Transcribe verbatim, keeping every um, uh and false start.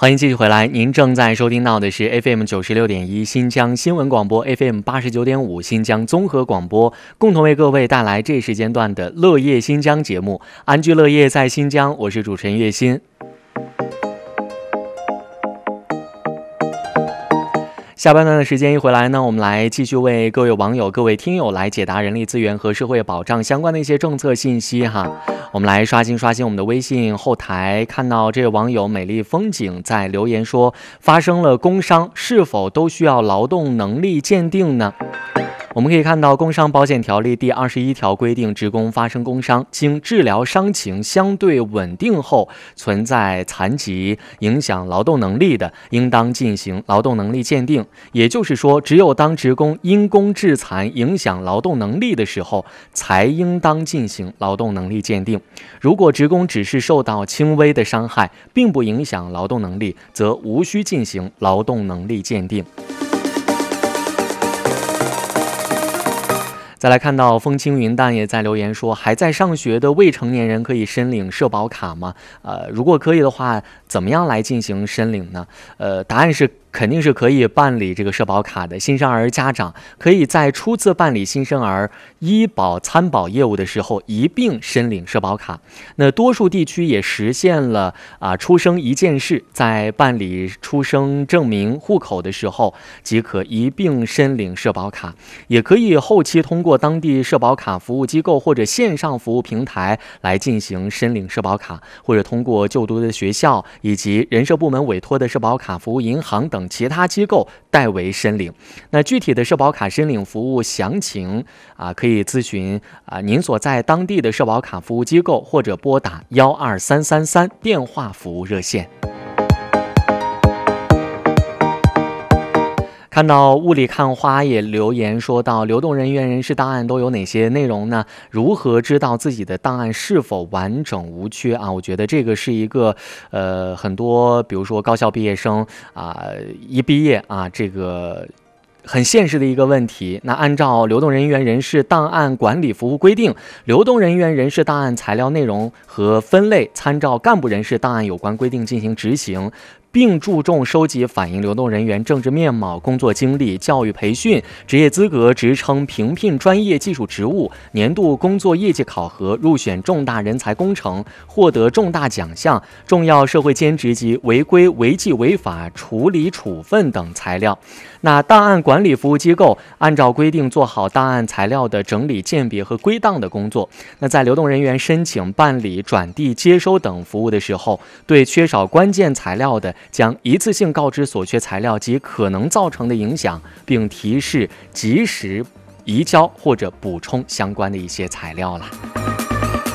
欢迎继续回来，您正在收听到的是 F M 九十六点一新疆新闻广播 ，F M 八十九点五新疆综合广播，共同为各位带来这时间段的乐业新疆节目，安居乐业在新疆，我是主持人岳鑫。下半段的时间一回来呢，我们来继续为各位网友、各位听友来解答人力资源和社会保障相关的一些政策信息哈。我们来刷新刷新我们的微信后台，看到这位网友美丽风景在留言说，发生了工伤是否都需要劳动能力鉴定呢？我们可以看到，工伤保险条例第二十一条规定，职工发生工伤，经治疗伤情相对稳定后，存在残疾影响劳动能力的，应当进行劳动能力鉴定。也就是说，只有当职工因工致残影响劳动能力的时候，才应当进行劳动能力鉴定。如果职工只是受到轻微的伤害，并不影响劳动能力，则无需进行劳动能力鉴定。再来看到风轻云淡也在留言说，还在上学的未成年人可以申领社保卡吗？呃，如果可以的话，怎么样来进行申领呢？呃，答案是肯定是可以办理这个社保卡的。新生儿家长可以在初次办理新生儿医保参保业务的时候一并申领社保卡。那多数地区也实现了啊出生一件事，在办理出生证明户口的时候即可一并申领社保卡，也可以后期通过当地社保卡服务机构或者线上服务平台来进行申领社保卡，或者通过就读的学校以及人社部门委托的社保卡服务银行等其他机构代为申领。那具体的社保卡申领服务详情啊，可以咨询啊您所在当地的社保卡服务机构，或者拨打幺二三三三电话服务热线。看到雾里看花也留言说到，流动人员人事档案都有哪些内容呢？如何知道自己的档案是否完整无缺啊？我觉得这个是一个呃很多比如说高校毕业生啊、呃、一毕业啊这个很现实的一个问题。那按照流动人员人事档案管理服务规定，流动人员人事档案材料内容和分类参照干部人事档案有关规定进行执行，并注重收集反映流动人员政治面貌、工作经历、教育培训、职业资格、职称、评聘专业技术职务、年度工作业绩考核、入选重大人才工程、获得重大奖项、重要社会兼职及违规违纪违法处理处分等材料。那档案管理服务机构按照规定做好档案材料的整理、鉴别和归档的工作。那在流动人员申请、办理、转递、接收等服务的时候，对缺少关键材料的，将一次性告知所缺材料及可能造成的影响，并提示及时移交或者补充相关的一些材料了。